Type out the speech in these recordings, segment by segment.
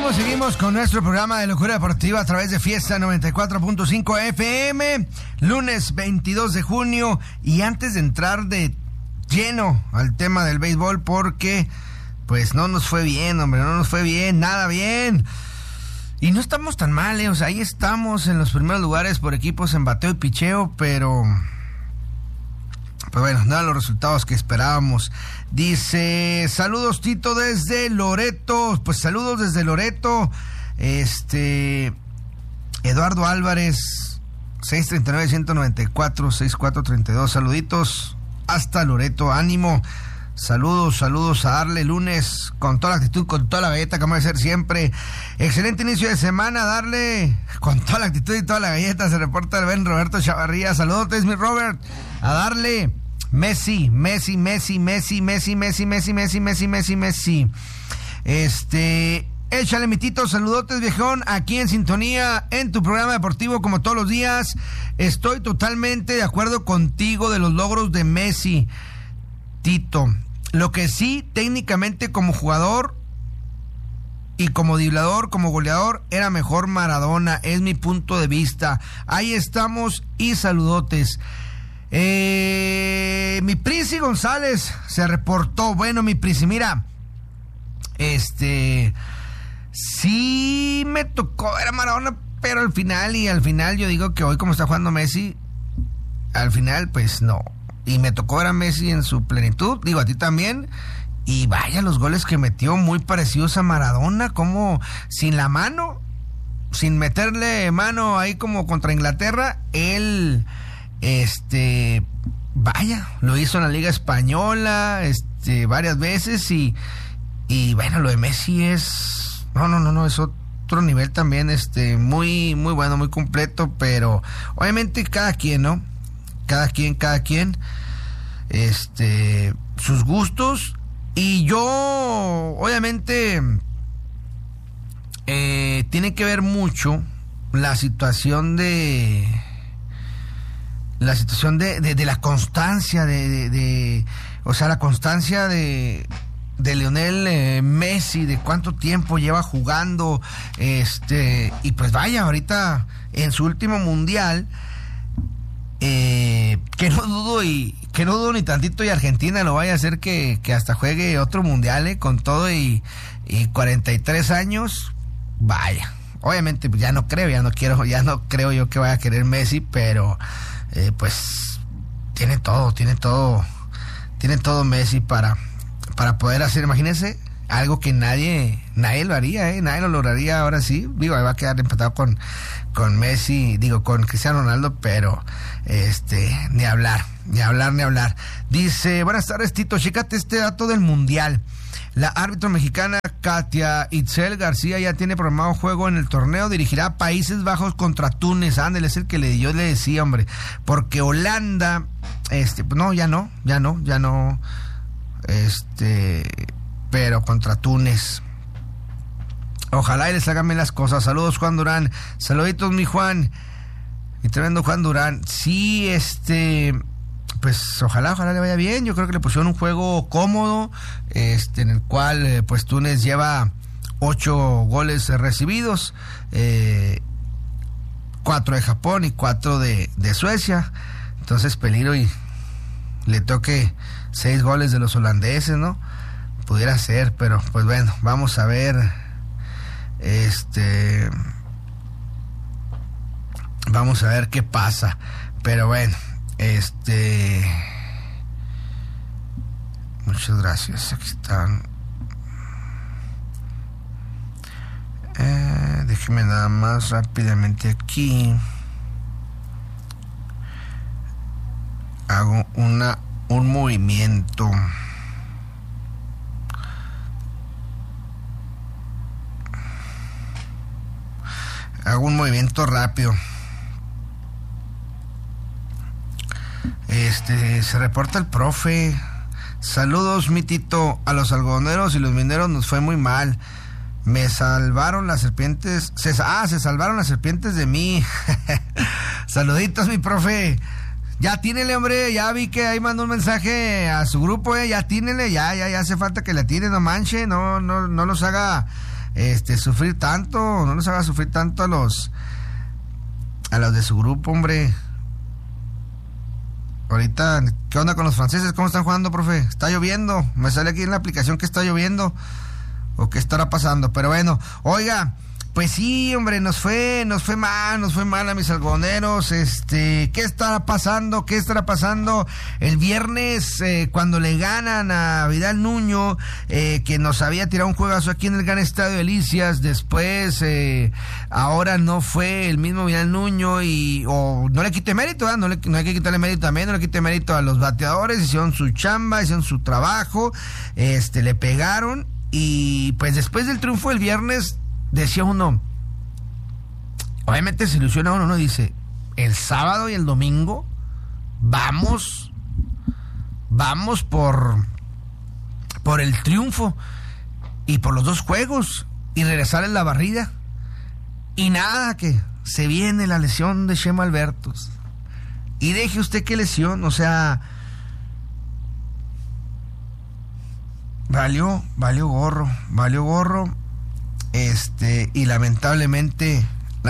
Seguimos con nuestro programa de Locura Deportiva a través de Fiesta 94.5 FM, lunes 22 de junio, y antes de entrar de lleno al tema del béisbol, porque pues no nos fue bien, hombre, no nos fue bien, nada bien, y no estamos tan mal, o sea, ahí estamos en los primeros lugares por equipos en bateo y picheo, pero pues bueno, no eran los resultados que esperábamos. Dice, saludos Tito desde Loreto. Pues saludos desde Loreto. Eduardo Álvarez, 639-194-6432. Saluditos hasta Loreto, ánimo. Saludos a darle lunes con toda la actitud, con toda la galleta, como debe ser siempre. Excelente inicio de semana, darle con toda la actitud y toda la galleta. Se reporta el buen Roberto Chavarría. Saludos, mi Robert. A darle Messi. Échale, mi Tito, saludotes, viejón, aquí en sintonía en tu programa deportivo como todos los días. Estoy totalmente de acuerdo contigo de los logros de Messi, Tito. Lo que sí, técnicamente como jugador y como driblador, como goleador, era mejor Maradona, es mi punto de vista. Ahí estamos y saludotes. Mi Prisi González se reportó. Bueno, mi Prisi, mira, sí me tocó ver a Maradona, pero al final yo digo que hoy como está jugando Messi, al final pues no. Y me tocó ver a Messi en su plenitud, digo, a ti también. Y vaya los goles que metió, muy parecidos a Maradona, como sin la mano, sin meterle mano ahí como contra Inglaterra, él, vaya, lo hizo en la Liga Española, varias veces y bueno, lo de Messi es, no, es otro nivel también, muy, muy bueno, muy completo, pero obviamente cada quien, ¿no? Cada quien, sus gustos, y yo, obviamente, tiene que ver mucho la situación de la constancia, o sea, la constancia de Lionel Messi, de cuánto tiempo lleva jugando, y pues vaya, ahorita en su último mundial, que no dudo ni tantito y Argentina lo vaya a hacer que hasta juegue otro mundial, con todo y 43 años, vaya, obviamente pues ya no creo yo que vaya a querer Messi, pero pues tiene todo Messi para poder hacer, imagínense, algo que nadie lo haría, nadie lo lograría ahora sí, digo, ahí va a quedar empatado con Messi, digo, con Cristiano Ronaldo, pero ni hablar. Dice, buenas tardes, Tito, chécate este dato del mundial. La árbitro mexicana Katia Itzel García ya tiene programado juego en el torneo, dirigirá a Países Bajos contra Túnez. Ándale, es el que yo le decía, hombre, porque Holanda, no, ya no, pero contra Túnez. Ojalá y les hagan bien las cosas. Saludos, Juan Durán. Saluditos, mi Juan. Mi tremendo Juan Durán. Sí, pues ojalá le vaya bien. Yo creo que le pusieron un juego cómodo, en el cual pues Túnez lleva 8 goles recibidos, 4 de Japón y 4 de Suecia. Entonces peligro y le toque 6 goles de los holandeses, ¿no? Pudiera ser, pero pues bueno, vamos a ver. Vamos a ver qué pasa. Pero bueno, muchas gracias. Aquí están. Déjeme nada más rápidamente aquí. Hago un movimiento. Hago un movimiento rápido. Se reporta el profe. Saludos, mi Tito. A los algodoneros y los mineros nos fue muy mal. Me salvaron las serpientes. Se salvaron las serpientes de mí. Saluditos, mi profe. Ya tínele, hombre. Ya vi que ahí mandó un mensaje a su grupo, Ya tínele. Ya hace falta que le atine, no manche. No los haga sufrir tanto, no los haga sufrir tanto a los de su grupo, hombre. Ahorita, ¿qué onda con los franceses? ¿Cómo están jugando, profe? Está lloviendo, me sale aquí en la aplicación que está lloviendo, o qué estará pasando, pero bueno, oiga, pues sí, hombre, nos fue mal a mis algodoneros. ¿Qué estará pasando? El viernes, cuando le ganan a Vidal Nuño, que nos había tirado un juegazo aquí en el Gran Estadio Delicias, después, ahora no fue el mismo Vidal Nuño o no le quite mérito, ¿verdad? No hay que quitarle mérito también, no le quite mérito a los bateadores, hicieron su chamba, hicieron su trabajo, le pegaron, y pues después del triunfo el viernes, decía uno, obviamente se ilusiona uno, dice, el sábado y el domingo vamos por el triunfo y por los 2 juegos y regresar en la barrida, y nada, que se viene la lesión de Chema Albertos, y deje usted qué lesión, o sea, valió gorro, y lamentablemente,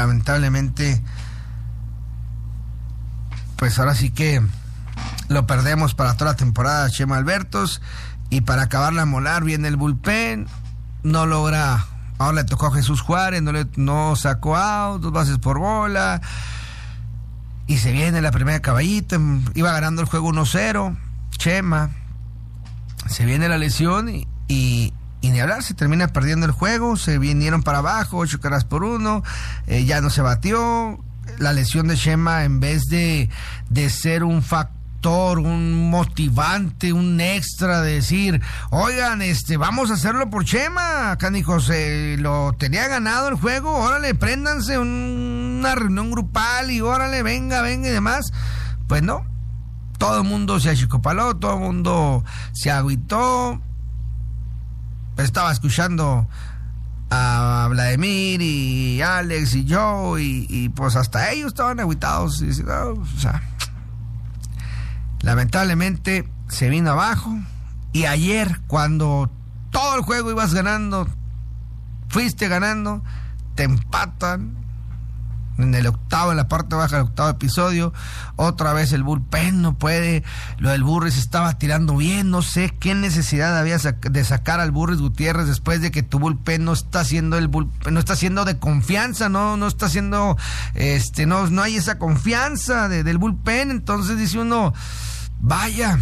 pues ahora sí que lo perdemos para toda la temporada, Chema Albertos, y para acabarla a molar viene el bullpen, no logra, ahora le tocó a Jesús Juárez, no sacó out, 2 bases por bola, y se viene la primera caballito, iba ganando el juego 1-0, Chema, se viene la lesión y ni hablar, se termina perdiendo el juego, se vinieron para abajo, 8 carreras por 1, ya no se batió. La lesión de Chema, en vez de ser un factor, un motivante, un extra, de decir, oigan, vamos a hacerlo por Chema, canijos, lo tenía ganado el juego, órale, préndanse una reunión grupal y órale, venga y demás, pues no, todo el mundo se achicopaló, todo el mundo se agüitó. Estaba escuchando a Vladimir y Alex y yo, y pues hasta ellos estaban agüitados. Y, o sea, lamentablemente se vino abajo. Y ayer, cuando todo el juego ibas ganando, fuiste ganando, te empatan en el octavo, en la parte baja del octavo episodio. Otra vez el bullpen no puede. Lo del Burris estaba tirando bien, no sé qué necesidad había de sacar al Burris Gutiérrez después de que tu bullpen no está siendo de confianza, no está haciendo, no hay esa confianza del bullpen. Entonces dice uno, vaya,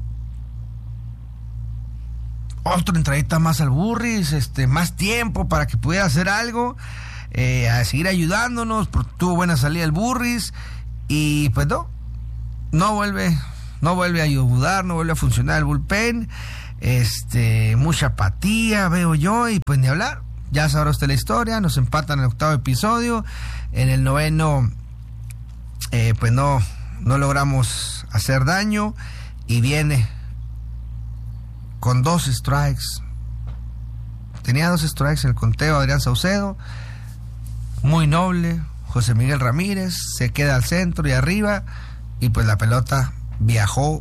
otra entradita más al Burris, más tiempo para que pudiera hacer algo, a seguir ayudándonos, porque tuvo buena salida el Burris, y pues no vuelve a ayudar, no vuelve a funcionar el bullpen, mucha apatía veo yo, y pues ni hablar, ya sabrá usted la historia, nos empatan en el octavo episodio, en el noveno pues no logramos hacer daño, y viene con 2 strikes, tenía 2 strikes en el conteo Adrián Saucedo, muy noble, José Miguel Ramírez, se queda al centro y arriba, y pues la pelota viajó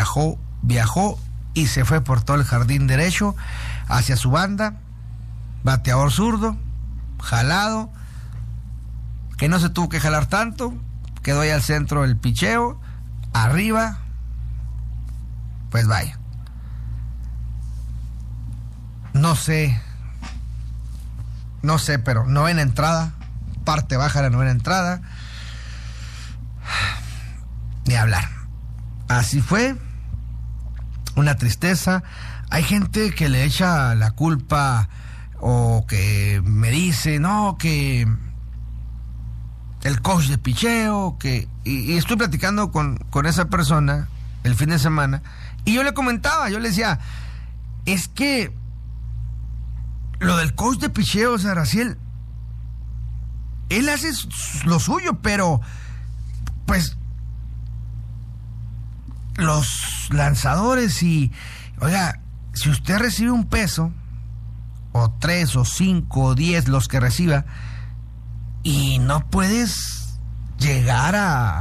y se fue por todo el jardín derecho hacia su banda, bateador zurdo, jalado, que no se tuvo que jalar tanto, quedó ahí al centro el picheo, arriba, pues vaya, no sé, pero novena entrada, parte baja de la novena entrada, ni hablar. Así fue, una tristeza. Hay gente que le echa la culpa, o que me dice, no, que el coach de picheo, y estoy platicando con esa persona el fin de semana, y yo le comentaba, yo le decía, es que lo del coach de picheo, o sea, Raciel, él hace lo suyo, pero pues los lanzadores, y oiga, si usted recibe un peso, o 3 o 5 o 10 los que reciba, y no puedes llegar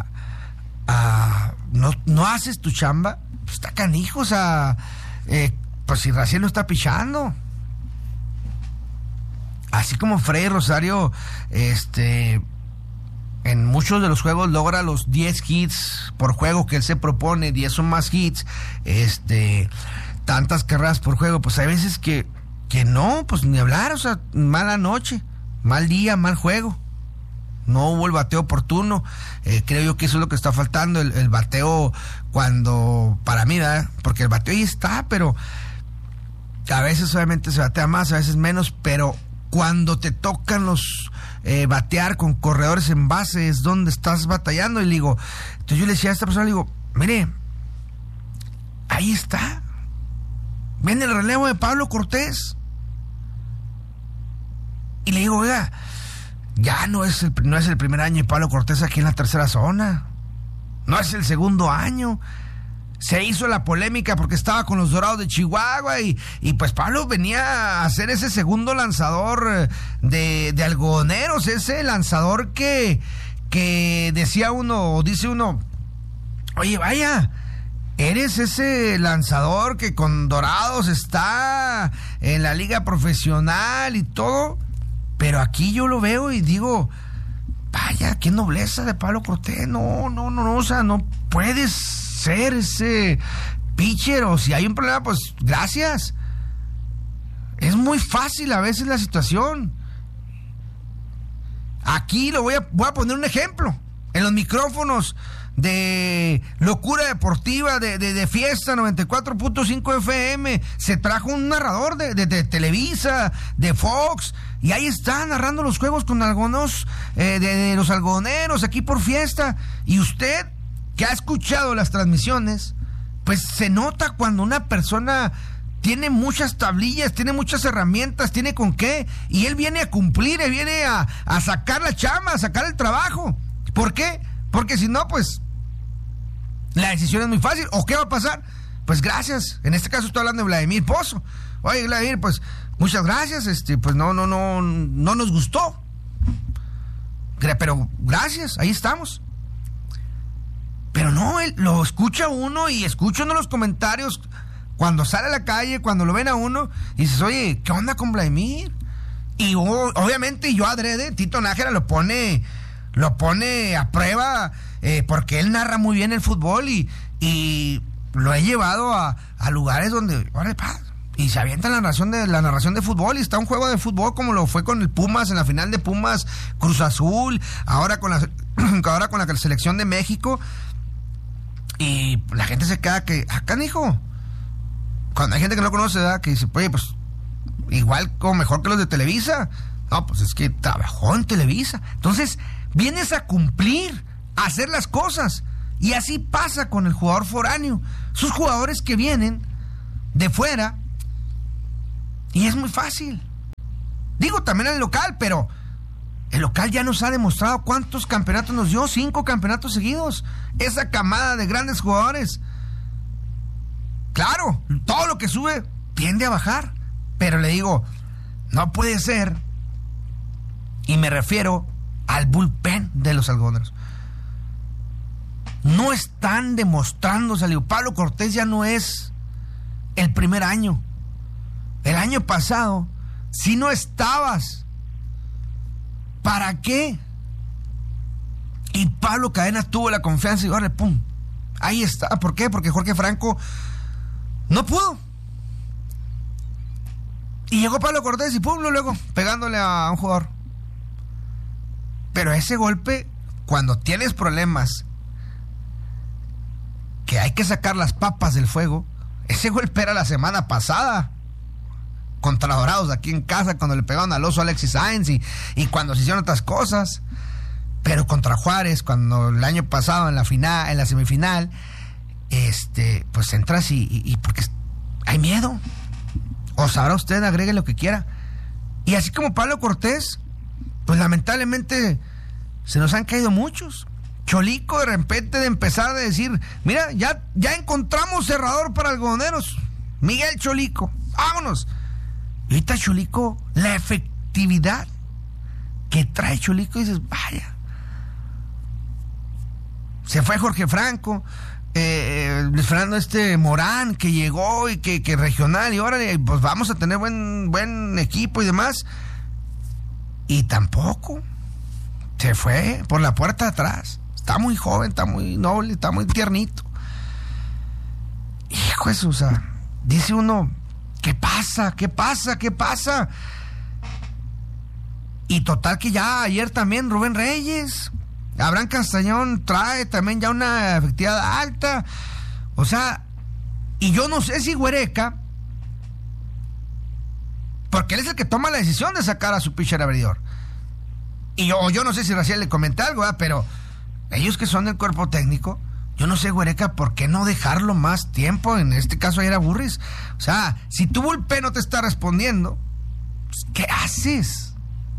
no haces tu chamba, pues está canijo, o sea, pues si Raciel no está pichando. así como Freddy Rosario, en muchos de los juegos logra los 10 hits por juego que él se propone, 10 o más hits, tantas carreras por juego, pues hay veces que no, pues ni hablar, o sea, mala noche, mal día, mal juego. No hubo el bateo oportuno. Creo yo que eso es lo que está faltando, el bateo cuando, para mí, ¿verdad? Porque el bateo ahí está, pero a veces obviamente se batea más, a veces menos, pero cuando te tocan los batear con corredores en base es donde estás batallando. Y le digo, entonces yo le decía a esta persona, le digo, mire, ahí está, viene el relevo de Pablo Cortés. Y le digo, oiga, ya no es el primer año de Pablo Cortés aquí en la tercera zona, no es el segundo año. Se hizo la polémica porque estaba con los Dorados de Chihuahua y pues Pablo venía a ser ese segundo lanzador de algodoneros, ese lanzador que dice uno, oye, vaya, eres ese lanzador que con Dorados está en la liga profesional y todo, pero aquí yo lo veo y digo, vaya, qué nobleza de Pablo Cortés. No, o sea, no puedes ser ese pitcher, o si hay un problema, pues gracias. Es muy fácil a veces la situación. Aquí voy a poner un ejemplo. En los micrófonos de Locura Deportiva de Fiesta 94.5 FM se trajo un narrador de Televisa, de Fox, y ahí está narrando los juegos con algodoneros, de los algodoneros aquí por Fiesta. Y usted, que ha escuchado las transmisiones, pues se nota cuando una persona tiene muchas tablillas, tiene muchas herramientas, tiene con qué, y él viene a cumplir, él viene a sacar la chamba, a sacar el trabajo. ¿Por qué? Porque si no, pues la decisión es muy fácil. ¿O qué va a pasar? Pues gracias. En este caso estoy hablando de Vladimir Pozo. Oye, Vladimir, pues muchas gracias. Pues no nos gustó. Pero gracias, ahí estamos. Pero no, lo escucha uno y escucha uno los comentarios cuando sale a la calle, cuando lo ven a uno, y dices, oye, ¿qué onda con Vladimir? Y obviamente yo adrede, Tito Nájera lo pone a prueba, porque él narra muy bien el fútbol y lo he llevado a lugares donde, y se avienta la narración de fútbol, y está un juego de fútbol como lo fue con el Pumas, en la final de Pumas Cruz Azul, ahora con la selección de México, y la gente se queda que, canijo, cuando hay gente que no conoce, ¿verdad? Que dice, oye, pues igual o mejor que los de Televisa. No, pues es que trabajó en Televisa. Entonces, vienes a cumplir, a hacer las cosas. Y así pasa con el jugador foráneo. Sus jugadores que vienen de fuera, y es muy fácil. Digo, también el local, pero el local ya nos ha demostrado cuántos campeonatos nos dio, 5 campeonatos seguidos. Esa camada de grandes jugadores. Claro, todo lo que sube tiende a bajar. Pero le digo, no puede ser, y me refiero al bullpen de los algodoneros. No están demostrando, Pablo Cortés ya no es el primer año. El año pasado, si no estabas, ¿para qué? Y Pablo Cadena tuvo la confianza y órale, pum, ahí está. ¿Por qué? Porque Jorge Franco no pudo. Y llegó Pablo Cortés y pum, luego pegándole a un jugador. Pero ese golpe, cuando tienes problemas, que hay que sacar las papas del fuego, ese golpe era la semana pasada contra Dorados aquí en casa, cuando le pegaron al oso Alexis Sáenz y cuando se hicieron otras cosas. Pero contra Juárez, cuando el año pasado en la semifinal, pues entras y porque hay miedo. O sabrá usted, agregue lo que quiera. Y así como Pablo Cortés, pues lamentablemente se nos han caído muchos. Cholico, de repente, de empezar a decir, mira, ya encontramos cerrador para algodoneros, Miguel Cholico, vámonos. Y ahorita Cholico, la efectividad que trae Cholico, dices, vaya. Se fue Jorge Franco, Luis Fernando Morán, que llegó y que regional, y ahora pues vamos a tener buen equipo y demás. Y tampoco. Se fue por la puerta de atrás. Está muy joven, está muy noble, está muy tiernito. Hijo de Susa, dice uno, ¿qué pasa? ¿Qué pasa? ¿Qué pasa? Y total que ya ayer también Rubén Reyes, Abraham Castañón trae también ya una efectividad alta. O sea, y yo no sé si Huereca, porque él es el que toma la decisión de sacar a su pitcher abridor. Y yo no sé si Raciel le comenté algo, ¿verdad? Pero ellos que son del cuerpo técnico, yo no sé, Huereca, ¿por qué no dejarlo más tiempo? En este caso ayer a Burris. O sea, si tu bullpen no te está respondiendo, pues, ¿qué haces?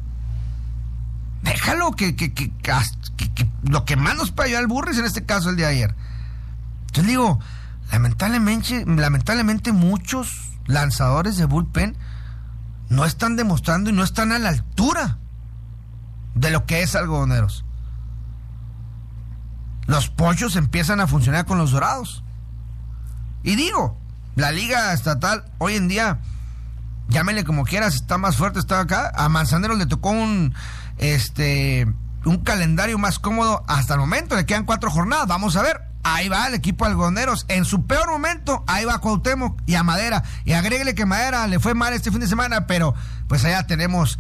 Déjalo que lo que más nos payó al Burris en este caso el día de ayer. Entonces digo, lamentablemente muchos lanzadores de bullpen no están demostrando y no están a la altura de lo que es Algodoneros. Los Pochos empiezan a funcionar con los Dorados. Y digo, la liga estatal hoy en día, llámenle como quieras, está más fuerte, está acá. A Manzaneros le tocó un calendario más cómodo hasta el momento. Le quedan 4 jornadas, vamos a ver. Ahí va el equipo de Algodoneros. En su peor momento, ahí va Cuauhtémoc y a Madera. Y agréguele que Madera le fue mal este fin de semana, pero pues allá tenemos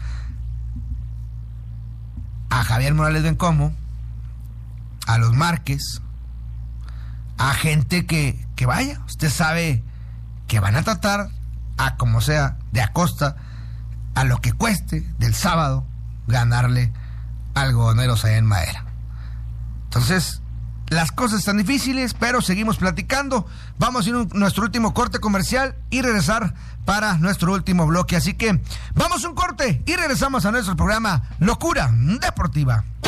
a Javier Morales Bencomo, a los Márquez, a gente que vaya, usted sabe que van a tratar a como sea, de a costa, a lo que cueste del sábado, ganarle a Algodoneros allá en Madera. Entonces, las cosas están difíciles, pero seguimos platicando. Vamos a ir a nuestro último corte comercial y regresar para nuestro último bloque. Así que vamos a un corte y regresamos a nuestro programa Locura Deportiva.